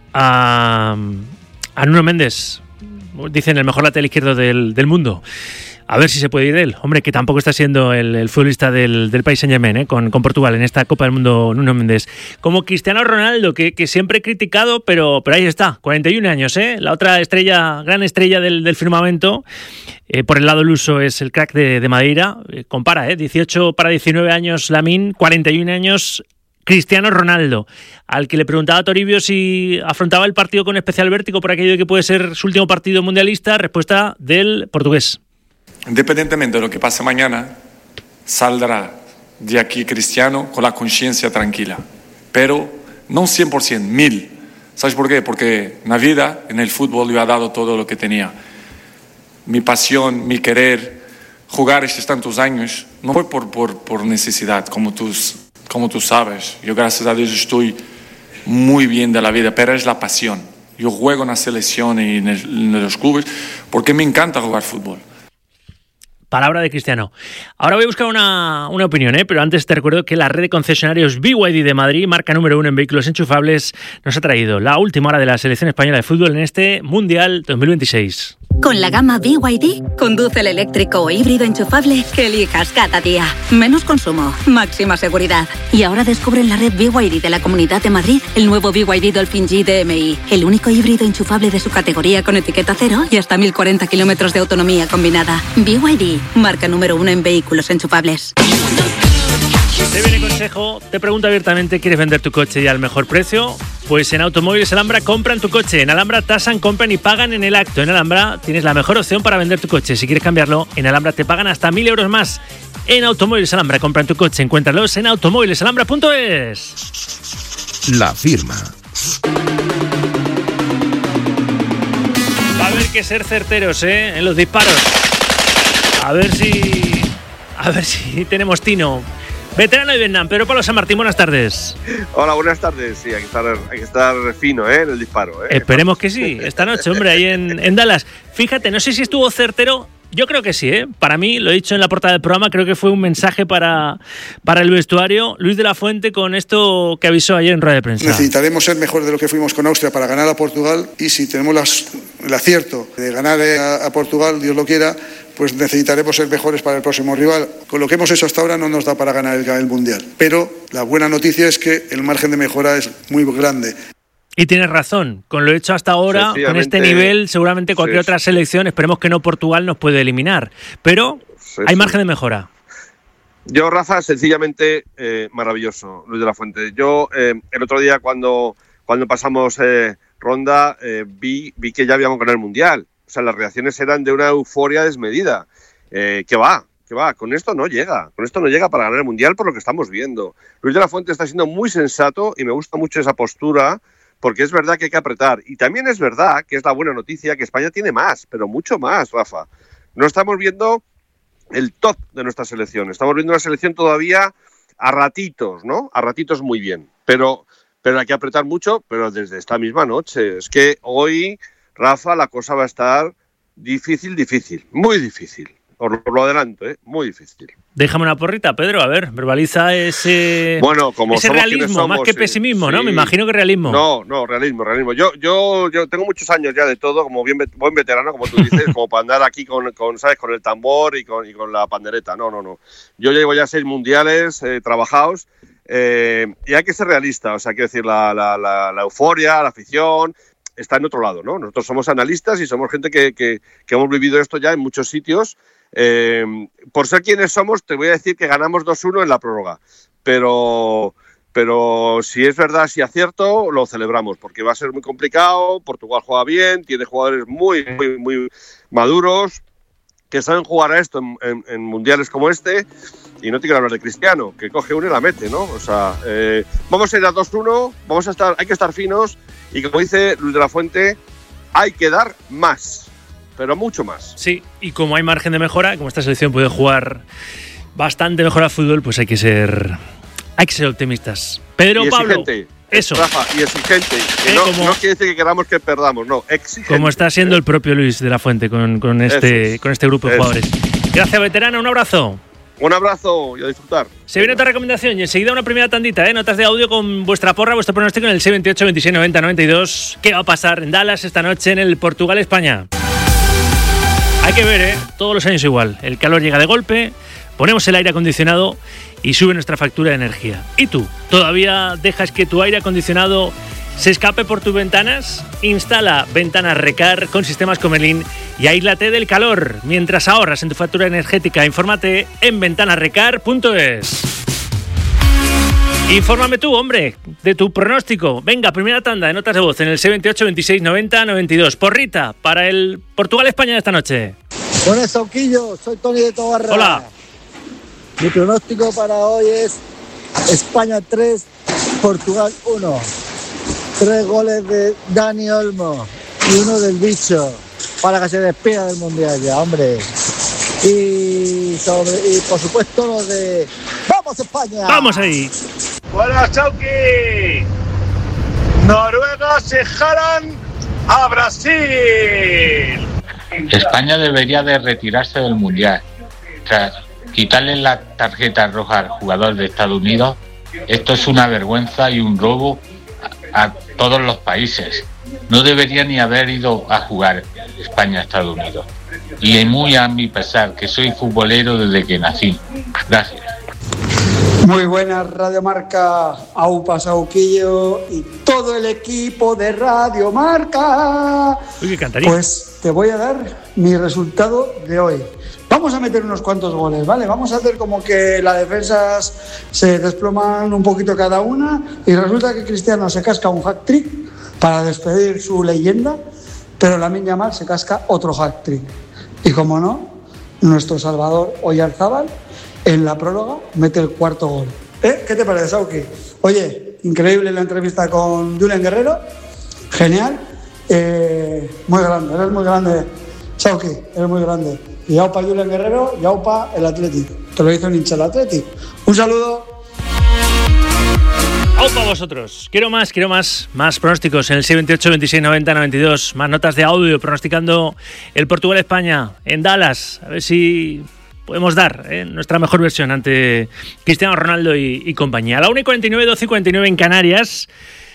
a Nuno Méndez, dicen el mejor lateral izquierdo del mundo. A ver si se puede ir de él. Hombre, que tampoco está siendo el futbolista del Paris Saint-Germain, con Portugal en esta Copa del Mundo, Nuno Méndez. Como Cristiano Ronaldo, que siempre he criticado, pero ahí está, 41 años, la otra estrella, gran estrella del firmamento. Por el lado luso es el crack de Madeira. Compara, 18 para 19 años Lamine, 41 años Cristiano Ronaldo, al que le preguntaba a Toribio si afrontaba el partido con especial vértigo por aquello de que puede ser su último partido mundialista. Respuesta del portugués. Independientemente de lo que pase mañana, saldrá de aquí Cristiano con la conciencia tranquila. Pero no 100%, 1000%. ¿Sabes por qué? Porque en la vida, en el fútbol, yo he dado todo lo que tenía. Mi pasión, mi querer, jugar estos tantos años, no fue por necesidad, como tú sabes. Yo, gracias a Dios, estoy muy bien de la vida, pero es la pasión. Yo juego en la selección y en los clubes porque me encanta jugar fútbol. Palabra de Cristiano. Ahora voy a buscar una opinión, pero antes te recuerdo que la red de concesionarios BYD de Madrid, marca número 1 en vehículos enchufables, nos ha traído la última hora de la selección española de fútbol en este Mundial 2026. Con la gama BYD, conduce el eléctrico o híbrido enchufable que elijas cada día. Menos consumo, máxima seguridad. Y ahora descubre en la red BYD de la Comunidad de Madrid el nuevo BYD Dolphin G DMI, el único híbrido enchufable de su categoría con etiqueta cero y hasta 1040 kilómetros de autonomía combinada. BYD, marca número 1 en vehículos enchufables. Te viene consejo, te pregunto abiertamente, ¿quieres vender tu coche ya al mejor precio? Pues en Automóviles Alhambra compran tu coche. En Alhambra tasan, compran y pagan en el acto. En Alhambra tienes la mejor opción para vender tu coche. Si quieres cambiarlo, en Alhambra te pagan hasta 1.000 euros más. En Automóviles Alhambra compran tu coche. Encuéntralos en automóvilesalhambra.es. La firma. Va a haber que ser certeros, en los disparos. A ver si tenemos tino. Veterano de Vietnam, Pedro Pablo San Martín, buenas tardes. Hola, buenas tardes. Sí, hay que estar fino, en el disparo. Esperemos que sí. Esta noche, hombre, ahí en Dallas. Fíjate, no sé si estuvo certero. Yo creo que sí, Para mí, lo he dicho en la portada del programa, creo que fue un mensaje para el vestuario. Luis de la Fuente con esto que avisó ayer en rueda de prensa. Necesitaremos ser mejor de lo que fuimos con Austria para ganar a Portugal, y si tenemos el acierto de ganar a Portugal, Dios lo quiera, pues necesitaremos ser mejores para el próximo rival. Con lo que hemos hecho hasta ahora no nos da para ganar el Mundial. Pero la buena noticia es que el margen de mejora es muy grande. Y tienes razón, con lo hecho hasta ahora, con este nivel, seguramente cualquier otra selección, esperemos que no Portugal, nos puede eliminar. Pero hay margen de mejora. Yo, Rafa, sencillamente maravilloso, Luis de la Fuente. Yo el otro día cuando pasamos ronda vi que ya habíamos ganado el Mundial. O sea, las reacciones eran de una euforia desmedida. ¿Qué va? Con esto no llega para ganar el Mundial por lo que estamos viendo. Luis de la Fuente está siendo muy sensato y me gusta mucho esa postura, porque es verdad que hay que apretar. Y también es verdad, que es la buena noticia, que España tiene más, pero mucho más, Rafa. No estamos viendo el top de nuestra selección, estamos viendo una selección todavía a ratitos, ¿no? A ratitos muy bien, pero hay que apretar mucho, pero desde esta misma noche. Es que hoy, Rafa, la cosa va a estar difícil, muy difícil. Os lo adelanto, muy difícil. Déjame una porrita, Pedro, a ver, verbaliza ese, como ese realismo, somos, más que pesimismo, sí. ¿No? Me imagino que realismo. No, realismo. Yo tengo muchos años ya de todo, como buen veterano, como tú dices, como para andar aquí con ¿sabes? Con el tambor y con la pandereta. No. Yo llevo ya 6 mundiales trabajados y hay que ser realista. O sea, quiero decir, la euforia, la afición está en otro lado, ¿no? Nosotros somos analistas y somos gente que hemos vivido esto ya en muchos sitios. Por ser quienes somos, te voy a decir que ganamos 2-1 en la prórroga, pero si es verdad, si acierto, lo celebramos, porque va a ser muy complicado. Portugal juega bien, tiene jugadores muy maduros, que saben jugar a esto en mundiales como este, y no te quiero hablar de Cristiano, que coge uno y la mete, ¿no? O sea, vamos a ir a 2-1, hay que estar finos, y como dice Luis de la Fuente, hay que dar más. Pero mucho más. Sí, y como hay margen de mejora, como esta selección puede jugar bastante mejor al fútbol, pues hay que ser optimistas. Pedro, Pablo, eso. Rafa, y exigente. Que no quiere decir que queramos que perdamos, no, exigente. Como está siendo el propio Luis de la Fuente con este grupo de jugadores. Gracias, veterano, un abrazo. Un abrazo y a disfrutar. Se viene otra recomendación y enseguida una primera tandita, notas de audio con vuestra porra, vuestro pronóstico en el 628 26 90 92. ¿Qué va a pasar en Dallas esta noche en el Portugal-España? Hay que ver, todos los años igual. El calor llega de golpe, ponemos el aire acondicionado y sube nuestra factura de energía. ¿Y tú? ¿Todavía dejas que tu aire acondicionado se escape por tus ventanas? Instala ventanas Recar con sistemas Comelin y aíslate del calor mientras ahorras en tu factura energética. Infórmate en ventanasrecar.es. Infórmame tú, hombre, de tu pronóstico. Venga, primera tanda de notas de voz en el 628 26 90 92. Porrita para el Portugal-España de esta noche. Buenas, Sauquillo. Soy Tony de Tobarra. Hola. Mi pronóstico para hoy es España 3, Portugal 1. 3 goles de Dani Olmo y 1 del Bicho para que se despida del Mundial ya, hombre. Y por supuesto lo de ¡Vamos, España! ¡Vamos ahí! ¡Buenas, Chauqui! Noruega se jalan a Brasil. España debería de retirarse del Mundial. Tras quitarle la tarjeta roja al jugador de Estados Unidos, esto es una vergüenza y un robo a todos los países. No debería ni haber ido a jugar España a Estados Unidos. Y muy a mi pesar, que soy futbolero desde que nací. Gracias. Muy buenas, Radio Marca, Aupa, Sauquillo y todo el equipo de Radio Marca. Uy, qué cantaría. Pues te voy a dar mi resultado de hoy. Vamos a meter unos cuantos goles, ¿vale? Vamos a hacer como que las defensas se desploman un poquito cada una y resulta que Cristiano se casca un hat-trick para despedir su leyenda, pero Lamine Yamal se casca otro hat-trick. Y como no, nuestro Salvador Oyarzábal en la prórroga mete el 4º gol. ¿Qué te parece, Sauki? Oye, increíble la entrevista con Julen Guerrero, genial, muy grande, eres muy grande, Sauki, eres muy grande. Y aupa Julen Guerrero y aupa el Atleti. Te lo hizo un hincha el Atleti. Un saludo. Aupa vosotros. Quiero más pronósticos en el 628 26 90 92. Más notas de audio pronosticando el Portugal-España en Dallas. A ver si podemos dar nuestra mejor versión ante Cristiano Ronaldo y compañía. A la 1:49, 12:49 en Canarias.